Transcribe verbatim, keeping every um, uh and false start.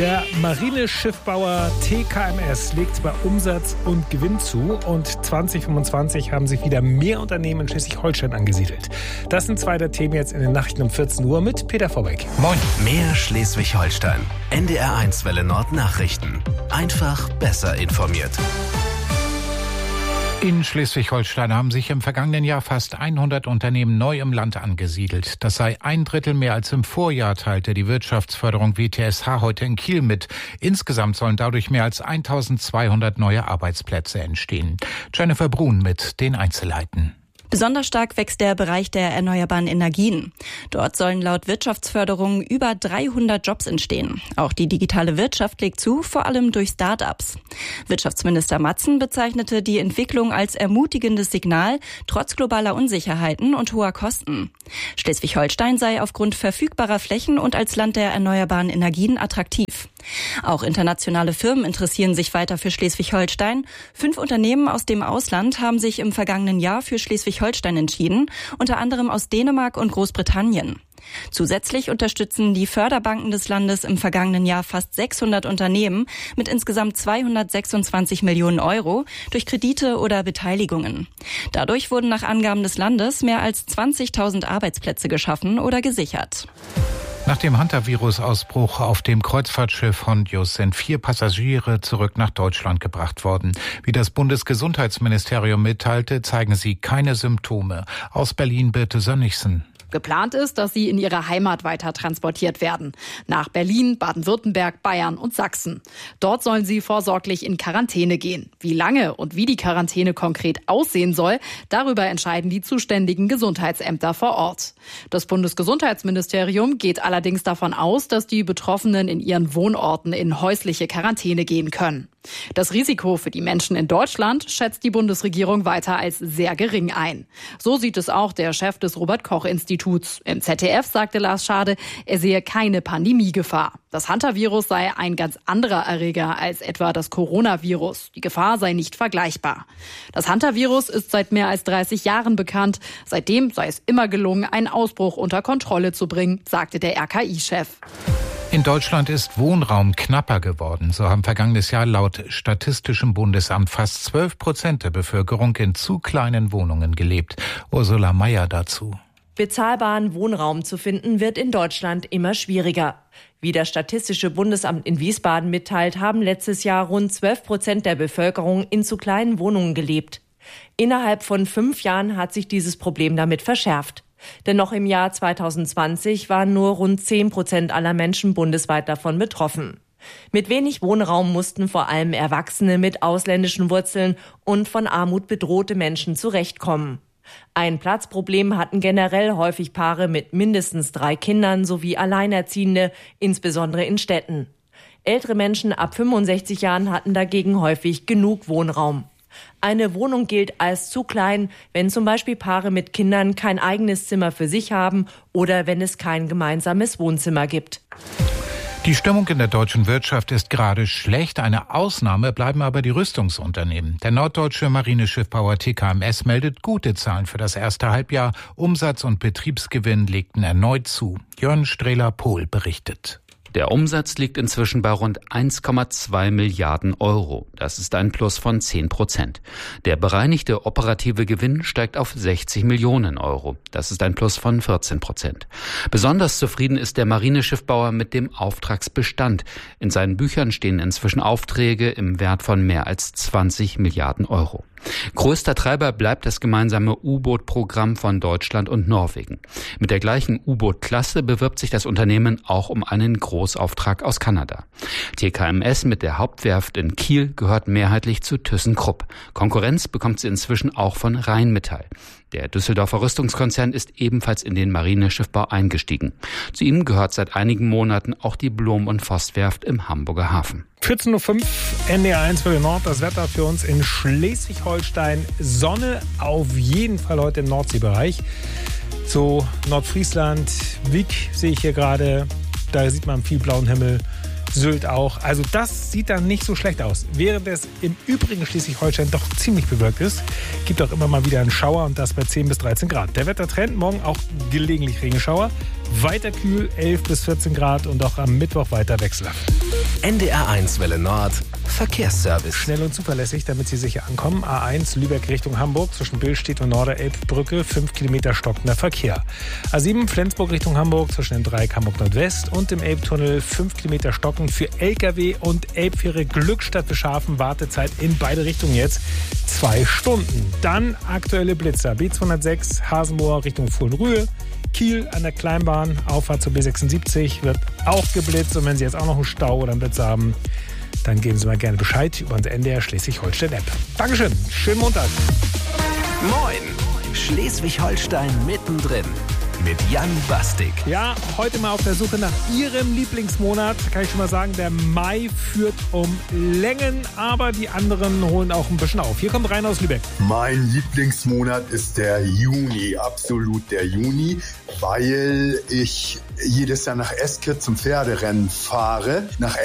Der Marineschiffbauer T K M S legt bei Umsatz und Gewinn zu und zwanzig fünfundzwanzig haben sich wieder mehr Unternehmen in Schleswig-Holstein angesiedelt. Das sind zwei der Themen jetzt in den Nachrichten um vierzehn Uhr mit Peter Vorbeck. Moin. Mehr Schleswig-Holstein. N D R eins Welle Nord Nachrichten. Einfach besser informiert. In Schleswig-Holstein haben sich im vergangenen Jahr fast hundert Unternehmen neu im Land angesiedelt. Das sei ein Drittel mehr als im Vorjahr, teilte die Wirtschaftsförderung W T S H heute in Kiel mit. Insgesamt sollen dadurch mehr als eintausendzweihundert neue Arbeitsplätze entstehen. Jennifer Brun mit den Einzelheiten. Besonders stark wächst der Bereich der erneuerbaren Energien. Dort sollen laut Wirtschaftsförderung über dreihundert Jobs entstehen. Auch die digitale Wirtschaft legt zu, vor allem durch Start-ups. Wirtschaftsminister Matzen bezeichnete die Entwicklung als ermutigendes Signal, trotz globaler Unsicherheiten und hoher Kosten. Schleswig-Holstein sei aufgrund verfügbarer Flächen und als Land der erneuerbaren Energien attraktiv. Auch internationale Firmen interessieren sich weiter für Schleswig-Holstein. Fünf Unternehmen aus dem Ausland haben sich im vergangenen Jahr für Schleswig-Holstein entschieden, unter anderem aus Dänemark und Großbritannien. Zusätzlich unterstützen die Förderbanken des Landes im vergangenen Jahr fast sechshundert Unternehmen mit insgesamt zweihundertsechsundzwanzig Millionen Euro durch Kredite oder Beteiligungen. Dadurch wurden nach Angaben des Landes mehr als zwanzigtausend Arbeitsplätze geschaffen oder gesichert. Nach dem Hantavirus-Ausbruch auf dem Kreuzfahrtschiff Hondius sind vier Passagiere zurück nach Deutschland gebracht worden. Wie das Bundesgesundheitsministerium mitteilte, zeigen sie keine Symptome. Aus Berlin Birte Sönnigsen. Geplant ist, dass sie in ihre Heimat weiter transportiert werden. Nach Berlin, Baden-Württemberg, Bayern und Sachsen. Dort sollen sie vorsorglich in Quarantäne gehen. Wie lange und wie die Quarantäne konkret aussehen soll, darüber entscheiden die zuständigen Gesundheitsämter vor Ort. Das Bundesgesundheitsministerium geht allerdings davon aus, dass die Betroffenen in ihren Wohnorten in häusliche Quarantäne gehen können. Das Risiko für die Menschen in Deutschland schätzt die Bundesregierung weiter als sehr gering ein. So sieht es auch der Chef des Robert-Koch-Instituts. Im Z D F sagte Lars Schade, er sehe keine Pandemiegefahr. Das Hantavirus sei ein ganz anderer Erreger als etwa das Coronavirus. Die Gefahr sei nicht vergleichbar. Das Hantavirus ist seit mehr als dreißig Jahren bekannt. Seitdem sei es immer gelungen, einen Ausbruch unter Kontrolle zu bringen, sagte der R K I-Chef. In Deutschland ist Wohnraum knapper geworden. So haben vergangenes Jahr laut Statistischem Bundesamt fast zwölf Prozent der Bevölkerung in zu kleinen Wohnungen gelebt. Ursula Mayer dazu. Bezahlbaren Wohnraum zu finden, wird in Deutschland immer schwieriger. Wie das Statistische Bundesamt in Wiesbaden mitteilt, haben letztes Jahr rund zwölf Prozent der Bevölkerung in zu kleinen Wohnungen gelebt. Innerhalb von fünf Jahren hat sich dieses Problem damit verschärft. Denn noch im Jahr zweitausendzwanzig waren nur rund zehn Prozent aller Menschen bundesweit davon betroffen. Mit wenig Wohnraum mussten vor allem Erwachsene mit ausländischen Wurzeln und von Armut bedrohte Menschen zurechtkommen. Ein Platzproblem hatten generell häufig Paare mit mindestens drei Kindern sowie Alleinerziehende, insbesondere in Städten. Ältere Menschen ab fünfundsechzig Jahren hatten dagegen häufig genug Wohnraum. Eine Wohnung gilt als zu klein, wenn zum Beispiel Paare mit Kindern kein eigenes Zimmer für sich haben oder wenn es kein gemeinsames Wohnzimmer gibt. Die Stimmung in der deutschen Wirtschaft ist gerade schlecht. Eine Ausnahme bleiben aber die Rüstungsunternehmen. Der norddeutsche Marineschiffbauer T K M S meldet gute Zahlen für das erste Halbjahr. Umsatz und Betriebsgewinn legten erneut zu. Jörn Strehler-Pohl berichtet. Der Umsatz liegt inzwischen bei rund eins Komma zwei Milliarden Euro. Das ist ein Plus von zehn Prozent. Der bereinigte operative Gewinn steigt auf sechzig Millionen Euro. Das ist ein Plus von vierzehn Prozent. Besonders zufrieden ist der Marineschiffbauer mit dem Auftragsbestand. In seinen Büchern stehen inzwischen Aufträge im Wert von mehr als zwanzig Milliarden Euro. Größter Treiber bleibt das gemeinsame U-Boot-Programm von Deutschland und Norwegen. Mit der gleichen U-Boot-Klasse bewirbt sich das Unternehmen auch um einen Großauftrag aus Kanada. T K M S mit der Hauptwerft in Kiel gehört mehrheitlich zu ThyssenKrupp. Konkurrenz bekommt sie inzwischen auch von Rheinmetall. Der Düsseldorfer Rüstungskonzern ist ebenfalls in den Marineschiffbau eingestiegen. Zu ihm gehört seit einigen Monaten auch die Blom- und Voss-Werft im Hamburger Hafen. vierzehn Uhr fünf, N D R eins Welle Nord, das Wetter für uns in Schleswig-Holstein. Sonne auf jeden Fall heute im Nordseebereich. So Nordfriesland, Wick sehe ich hier gerade, da sieht man viel blauen Himmel. Sylt auch. Also das sieht dann nicht so schlecht aus. Während es im übrigen Schleswig-Holstein doch ziemlich bewölkt ist, gibt auch immer mal wieder einen Schauer und das bei zehn bis dreizehn Grad. Der Wettertrend, morgen auch gelegentlich Regenschauer. Weiter kühl, elf bis vierzehn Grad und auch am Mittwoch weiter wechselhaft. N D R eins Welle Nord, Verkehrsservice. Schnell und zuverlässig, damit Sie sicher ankommen. A eins Lübeck Richtung Hamburg zwischen Billstedt und Norderelbbrücke, fünf Kilometer stockender Verkehr. A sieben Flensburg Richtung Hamburg zwischen dem Dreieck Hamburg Nordwest und dem Elbtunnel, fünf Kilometer stocken für L K W und Elbfähre Glückstadt beschaffen. Wartezeit in beide Richtungen jetzt zwei Stunden. Dann aktuelle Blitzer. B zweihundertsechs Hasenmoor Richtung Fulnrühe. Kiel an der Kleinbahn, Auffahrt zur B sechsundsiebzig wird auch geblitzt. Und wenn Sie jetzt auch noch einen Stau oder einen Blitz haben, dann geben Sie mal gerne Bescheid über unsere N D R Schleswig-Holstein-App. Dankeschön, schönen Montag. Moin, Schleswig-Holstein mittendrin mit Jan Bastik. Ja, heute mal auf der Suche nach Ihrem Lieblingsmonat. Kann ich schon mal sagen, der Mai führt um Längen, aber die anderen holen auch ein bisschen auf. Hier kommt Rainer aus Lübeck. Mein Lieblingsmonat ist der Juni, absolut der Juni, weil ich jedes Jahr nach Eskirch zum Pferderennen fahre. Nach